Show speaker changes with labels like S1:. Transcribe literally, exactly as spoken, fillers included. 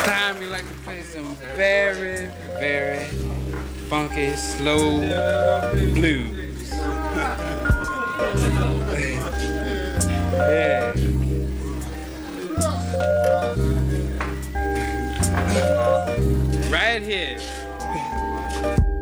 S1: time we like to play some very, very funky, slow blues. Yeah. Right here.